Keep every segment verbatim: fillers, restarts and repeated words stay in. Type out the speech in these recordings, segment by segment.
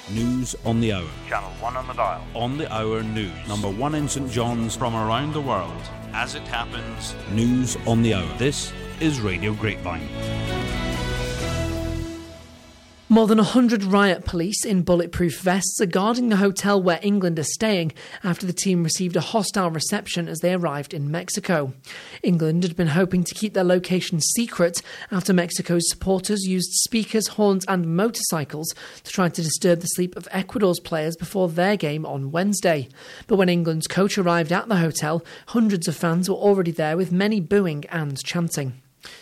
News on the Hour. Channel one on the dial. On the Hour News. Number one in St John's. From around the world. As it happens. News on the Hour. This is Radio Grapevine. More than one hundred riot police in bulletproof vests are guarding the hotel where England is staying after the team received a hostile reception as they arrived in Mexico. England had been hoping to keep their location secret after Mexico's supporters used speakers, horns and motorcycles to try to disturb the sleep of Ecuador's players before their game on Wednesday. But when England's coach arrived at the hotel, hundreds of fans were already there with many booing and chanting.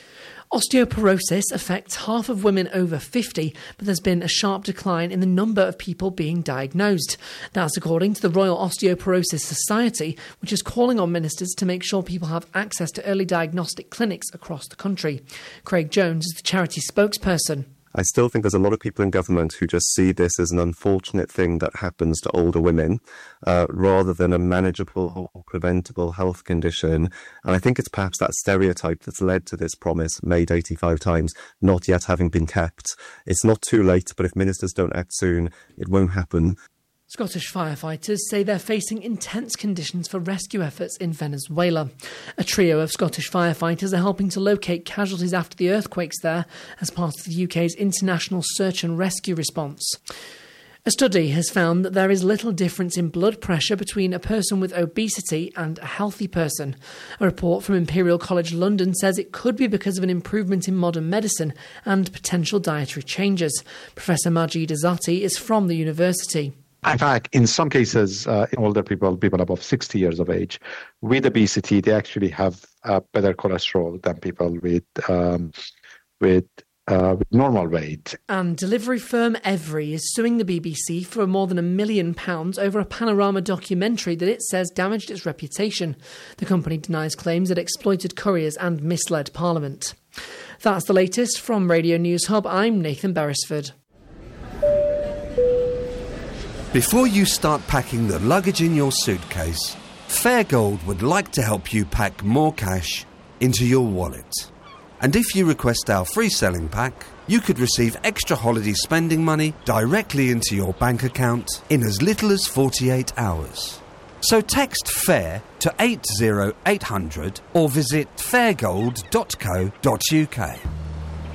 Osteoporosis affects half of women over fifty, but there's been a sharp decline in the number of people being diagnosed. That's according to the Royal Osteoporosis Society, which is calling on ministers to make sure people have access to early diagnostic clinics across the country. Craig Jones is the charity spokesperson. I still think there's a lot of people in government who just see this as an unfortunate thing that happens to older women uh, rather than a manageable or preventable health condition. And I think it's perhaps that stereotype that's led to this promise made eighty-five times not yet having been kept. It's not too late, but if ministers don't act soon, it won't happen. Scottish firefighters say they're facing intense conditions for rescue efforts in Venezuela. A trio of Scottish firefighters are helping to locate casualties after the earthquakes there as part of the U K's international search and rescue response. A study has found that there is little difference in blood pressure between a person with obesity and a healthy person. A report from Imperial College London says it could be because of an improvement in modern medicine and potential dietary changes. Professor Majid Azati is from the university. In fact, in some cases, uh, in older people, people above sixty years of age, with obesity, they actually have uh, better cholesterol than people with um, with, uh, with normal weight. And delivery firm Evri is suing the B B C for more than a million pounds over a Panorama documentary that it says damaged its reputation. The company denies claims it exploited couriers and misled Parliament. That's the latest from Radio News Hub. I'm Nathan Beresford. Before you start packing the luggage in your suitcase, Fairgold would like to help you pack more cash into your wallet. And if you request our free selling pack, you could receive extra holiday spending money directly into your bank account in as little as forty-eight hours. So text FAIR to eight zero eight hundred or visit fairgold dot co dot uk.